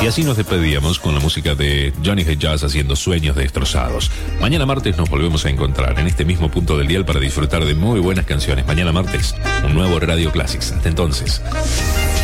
Y así nos despedíamos con la música de Johnny H. Jazz haciendo Sueños Destrozados. Mañana martes nos volvemos a encontrar en este mismo punto del dial para disfrutar de muy buenas canciones. Mañana martes, un nuevo Radio Classics. Hasta entonces.